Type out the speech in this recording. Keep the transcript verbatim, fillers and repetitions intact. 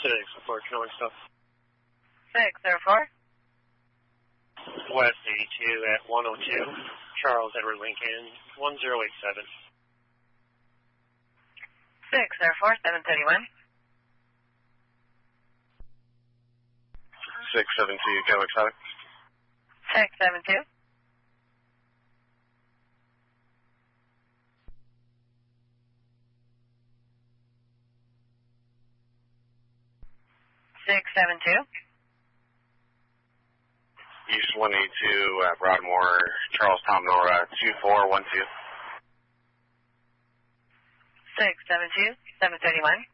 Six, report north stuff. Six, zero four. West eighty-two at one oh two. Charles Edward Lincoln, one zero eight seven. Six, zero four, seven thirty-one. Six seven two, Cadillac Exotic. Six seven two. Six seven two. East one eighty-two at Broadmoor, Charles Tom Nora, two four one two. Six seven two, seven thirty-one.